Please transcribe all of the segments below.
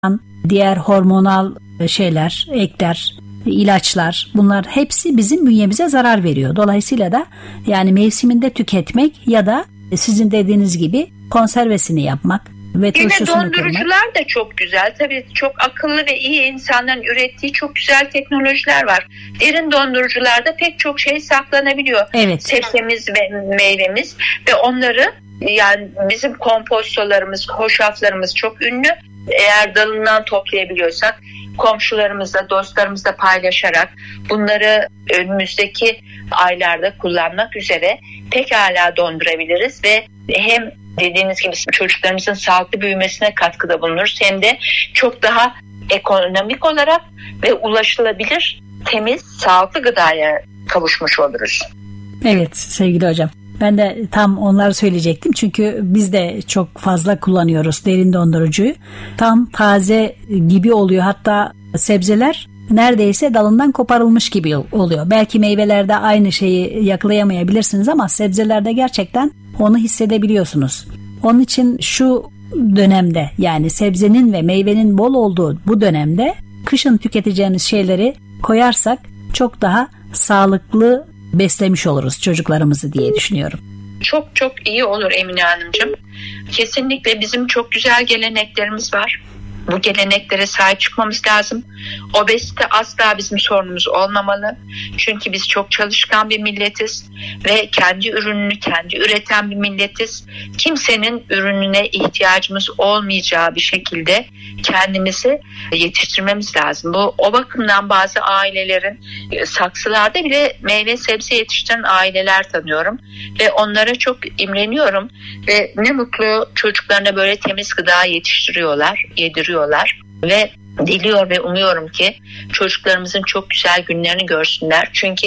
diğer hormonal şeyler, ekler, ilaçlar, bunlar hepsi bizim bünyemize zarar veriyor. Dolayısıyla da yani mevsiminde tüketmek ya da sizin dediğiniz gibi konservesini yapmak ve turşusunu Yine dondurucular da çok güzel. Tabii çok akıllı ve iyi insanların ürettiği çok güzel teknolojiler var. Derin dondurucularda pek çok şey saklanabiliyor. Evet. Sebzemiz ve meyvemiz ve onları, yani bizim kompostolarımız, hoşaflarımız çok ünlü. Eğer dalından toplayabiliyorsak komşularımızla, dostlarımızla paylaşarak bunları önümüzdeki aylarda kullanmak üzere pekala dondurabiliriz ve hem dediğiniz gibi çocuklarımızın sağlıklı büyümesine katkıda bulunuruz, hem de çok daha ekonomik olarak ve ulaşılabilir, temiz, sağlıklı gıdaya kavuşmuş oluruz. Evet sevgili hocam. Ben de tam onları söyleyecektim. Çünkü biz de çok fazla kullanıyoruz derin dondurucuyu. Tam taze gibi oluyor. Hatta sebzeler neredeyse dalından koparılmış gibi oluyor. Belki meyvelerde aynı şeyi yakalayamayabilirsiniz ama sebzelerde gerçekten onu hissedebiliyorsunuz. Onun için şu dönemde, yani sebzenin ve meyvenin bol olduğu bu dönemde kışın tüketeceğiniz şeyleri koyarsak çok daha sağlıklı beslemiş oluruz çocuklarımızı diye düşünüyorum. Çok çok iyi olur Emine Hanımcığım. Kesinlikle bizim çok güzel geleneklerimiz var. Bu geleneklere sahip çıkmamız lazım. Obezite asla bizim sorunumuz olmamalı. Çünkü biz çok çalışkan bir milletiz ve kendi ürününü kendi üreten bir milletiz. Kimsenin ürününe ihtiyacımız olmayacağı bir şekilde kendimizi yetiştirmemiz lazım. O bakımdan bazı ailelerin saksılarda bile meyve sebze yetiştiren aileler tanıyorum ve onlara çok imreniyorum ve ne mutlu çocuklarına böyle temiz gıda yetiştiriyorlar, yediriyorlar ve diliyor ve umuyorum ki çocuklarımızın çok güzel günlerini görsünler. Çünkü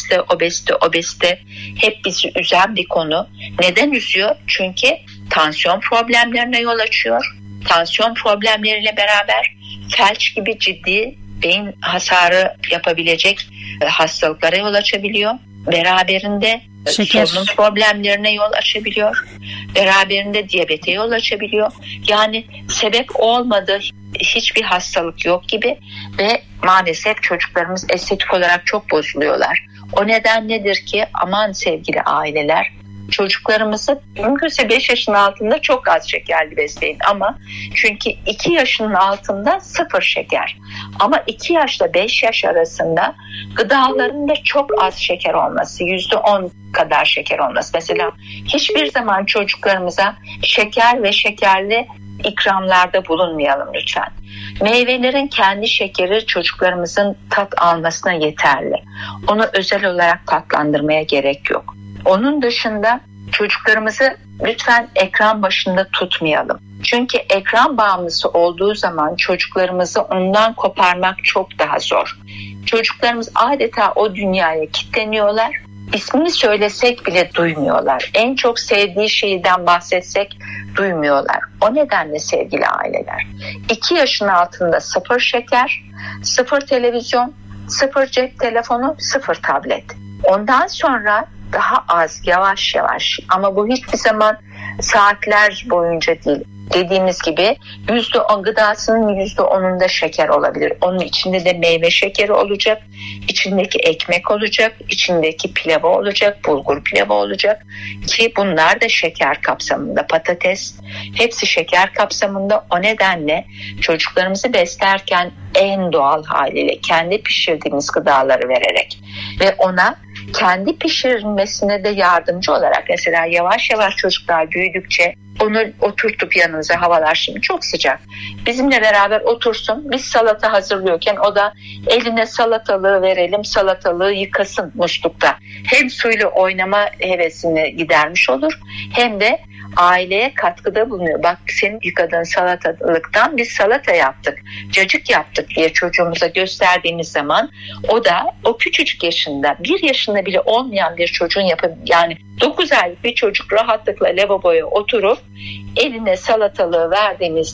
obezite hep bizi üzen bir konu. Neden üzüyor? Çünkü tansiyon problemlerine yol açıyor. Tansiyon problemleriyle beraber felç gibi ciddi beyin hasarı yapabilecek hastalıklara yol açabiliyor. Beraberinde solunum problemlerine yol açabiliyor. Beraberinde diyabete yol açabiliyor. Yani sebep olmadığı hiçbir hastalık yok gibi ve maalesef çocuklarımız estetik olarak çok bozuluyorlar. O neden nedir ki aman sevgili aileler, çocuklarımızı mümkünse 5 yaşın altında çok az şekerli besleyin ama çünkü 2 yaşının altında 0 şeker. Ama 2 yaşla 5 yaş arasında gıdalarında çok az şeker olması, %10 kadar şeker olması. Mesela hiçbir zaman çocuklarımıza şeker ve şekerli ikramlarda bulunmayalım lütfen. Meyvelerin kendi şekeri çocuklarımızın tat almasına yeterli. Onu özel olarak tatlandırmaya gerek yok. Onun dışında çocuklarımızı lütfen ekran başında tutmayalım. Çünkü ekran bağımlısı olduğu zaman çocuklarımızı ondan koparmak çok daha zor. Çocuklarımız adeta o dünyaya kilitleniyorlar. İsmini söylesek bile duymuyorlar. En çok sevdiği şeyden bahsetsek duymuyorlar. O nedenle sevgili aileler, 2 yaşın altında 0 şeker, 0 televizyon, 0 cep telefonu, 0 tablet. Ondan sonra daha az, yavaş yavaş, ama bu hiçbir zaman saatler boyunca değil. Dediğimiz gibi %10 gıdasının %10'unda şeker olabilir. Onun içinde de meyve şekeri olacak, içindeki ekmek olacak, içindeki pilavı olacak, bulgur pilavı olacak ki bunlar da şeker kapsamında, patates hepsi şeker kapsamında. O nedenle çocuklarımızı beslerken en doğal haliyle kendi pişirdiğimiz gıdaları vererek ve ona kendi pişirilmesine de yardımcı olarak, mesela yavaş yavaş çocuklar büyüdükçe onu oturtup yanınıza, havalar şimdi çok sıcak, bizimle beraber otursun, biz salata hazırlıyorken o da eline salatalığı verelim, salatalığı yıkasın muslukta. Hem suyla oynama hevesini gidermiş olur hem de aileye katkıda bulunuyor. Bak, senin yıkadığın salatalıktan biz salata yaptık, cacık yaptık diye çocuğumuza gösterdiğimiz zaman o da o küçücük yaşında, 1 yaşında bile olmayan bir çocuğun yani 9 aylık bir çocuk rahatlıkla lavaboya oturup eline salatalığı verdiğimizde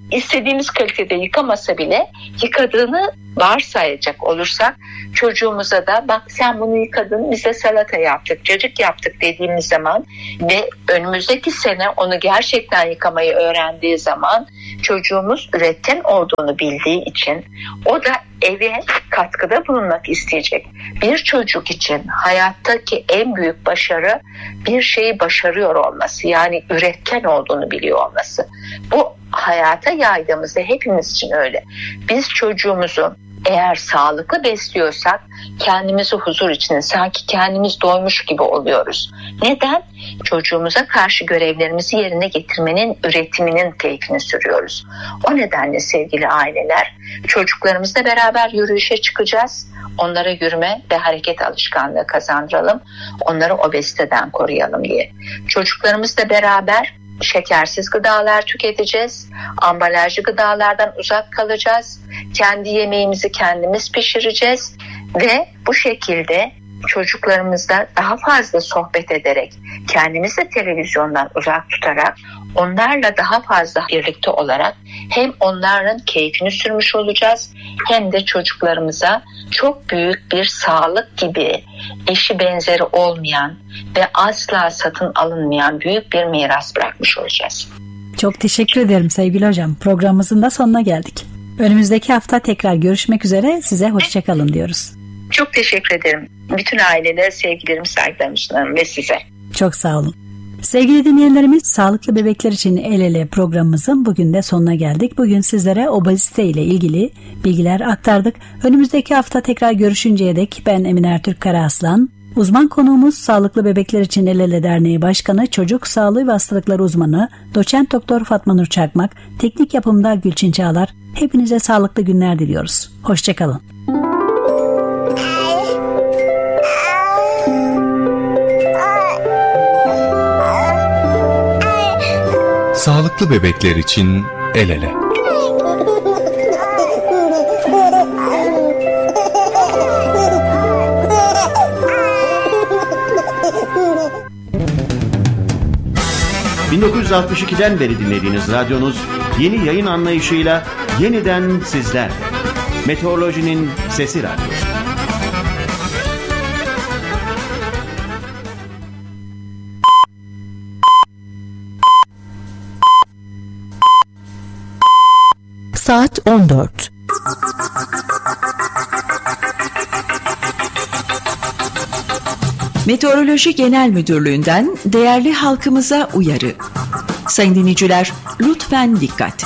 istediğimiz kalitede yıkamasa bile yıkadığını varsayacak olursak çocuğumuza da bak sen bunu yıkadın, bize salata yaptık, cacık yaptık dediğimiz zaman ve önümüzdeki sene onu gerçekten yıkamayı öğrendiği zaman çocuğumuz üretken olduğunu bildiği için o da eve katkıda bulunmak isteyecek. Bir çocuk için hayattaki en büyük başarı bir şeyi başarıyor olması, yani üretken olduğunu biliyor olması. Bu hayata yaydığımızda hepimiz için öyle. Biz çocuğumuzu eğer sağlıklı besliyorsak kendimizi huzur içinde, sanki kendimiz doymuş gibi oluyoruz. Neden? Çocuğumuza karşı görevlerimizi yerine getirmenin, üretiminin keyfini sürüyoruz. O nedenle sevgili aileler, çocuklarımızla beraber yürüyüşe çıkacağız. Onlara yürüme ve hareket alışkanlığı kazandıralım. Onları obeziteden koruyalım diye. Çocuklarımızla beraber şekersiz gıdalar tüketeceğiz. Ambalajlı gıdalardan uzak kalacağız. Kendi yemeğimizi kendimiz pişireceğiz ve bu şekilde çocuklarımızla daha fazla sohbet ederek, kendimizi televizyondan uzak tutarak, onlarla daha fazla birlikte olarak hem onların keyfini sürmüş olacağız hem de çocuklarımıza çok büyük bir sağlık gibi eşi benzeri olmayan ve asla satın alınmayan büyük bir miras bırakmış olacağız. Çok teşekkür ederim sevgili hocam. Programımızın da sonuna geldik. Önümüzdeki hafta tekrar görüşmek üzere. Size hoşça kalın diyoruz. Çok teşekkür ederim. Bütün ailelere sevgilerimi, saygılarımı sunarım ve size. Çok sağ olun. Sevgili dinleyenlerimiz, Sağlıklı Bebekler için El Ele programımızın bugün de sonuna geldik. Bugün sizlere obezite ile ilgili bilgiler aktardık. Önümüzdeki hafta tekrar görüşünceye dek ben Emine Ertürk Karaaslan. Uzman konuğumuz Sağlıklı Bebekler için El Ele Derneği Başkanı, Çocuk Sağlığı ve Hastalıkları Uzmanı Doçent Doktor Fatma Nur Çakmak, teknik yapımda Gülçin Çağlar. Hepinize sağlıklı günler diliyoruz. Hoşça kalın. Sağlıklı bebekler için El Ele. ...1962'den beri dinlediğiniz radyonuz yeni yayın anlayışıyla yeniden sizler. Meteorolojinin Sesi Radyosu. Saat 14. Meteoroloji Genel Müdürlüğü'nden değerli halkımıza uyarı. Sayın dinleyiciler, lütfen dikkat.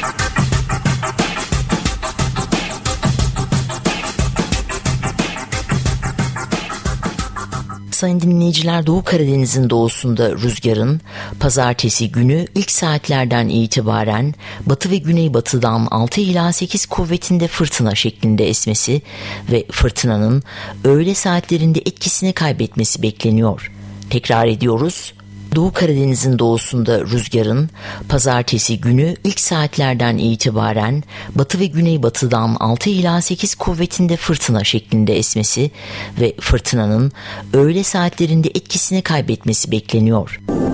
Sayın dinleyiciler, Doğu Karadeniz'in doğusunda rüzgarın pazartesi günü ilk saatlerden itibaren batı ve güneybatıdan 6 ila 8 kuvvetinde fırtına şeklinde esmesi ve fırtınanın öğle saatlerinde etkisini kaybetmesi bekleniyor. Tekrar ediyoruz. Doğu Karadeniz'in doğusunda rüzgarın pazartesi günü ilk saatlerden itibaren batı ve güneybatıdan 6 ila 8 kuvvetinde fırtına şeklinde esmesi ve fırtınanın öğle saatlerinde etkisini kaybetmesi bekleniyor.